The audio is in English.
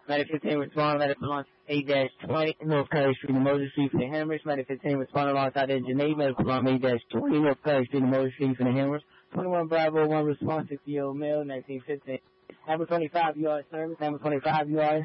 Medic 15 respond, medic launch 8-20, North Curry Street, emergency for the Hammers. Medic 15 respond alongside Engine 8, medic launch 8-20, North Curry Street, emergency for the Hammers. 21 Bravo 1 response, 60-year-old male, 1915. Number 25, you are service. Number 25, you are